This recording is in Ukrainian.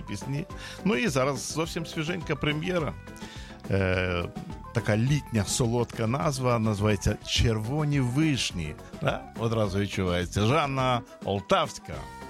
старі пісні. Ну і зараз зовсім свіженька прем'єра. Така літня солодка назва, називається «Червоні вишні». Одразу відчувається. Жанна Олтавська.